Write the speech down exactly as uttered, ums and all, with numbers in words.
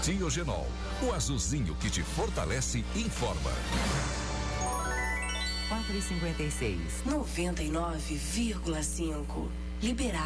Tiogenol, o azulzinho que te fortalece e informa. quatro e cinquenta e seis. noventa e nove vírgula cinco. Liberar.